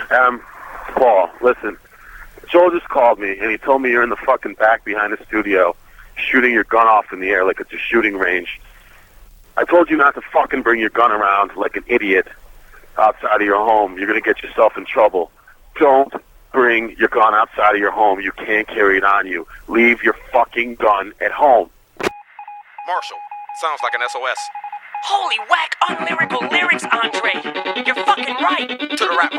Paul, listen. Joel just called me, and he told me you're in the fucking back behind the studio, shooting your gun off in the air like it's a shooting range. I told you not to fucking bring your gun around like an idiot outside of your home. You're going to get yourself in trouble. Don't bring your gun outside of your home. You can't carry it on you. Leave your fucking gun at home. Marshall, sounds like an SOS. Holy whack, unlyrical lyrics, Andre. You're fucking right. To the rap